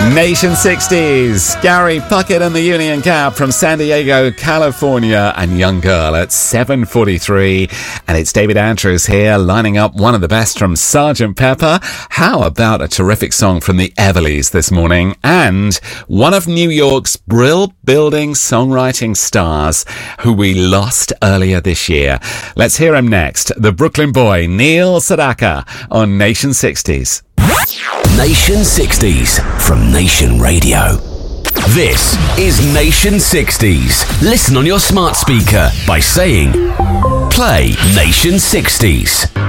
Nation 60s, Gary Puckett and the Union Cap from San Diego, California, and Young Girl at 7:43. And it's David Andrews here, lining up one of the best from Sgt. Pepper. How about a terrific song from the Everlys this morning? And one of New York's brill-building songwriting stars who we lost earlier this year. Let's hear him next. The Brooklyn boy, Neil Sedaka, on Nation 60s. Nation 60s from Nation Radio. This is Nation 60s. Listen on your smart speaker by saying, play Nation 60s.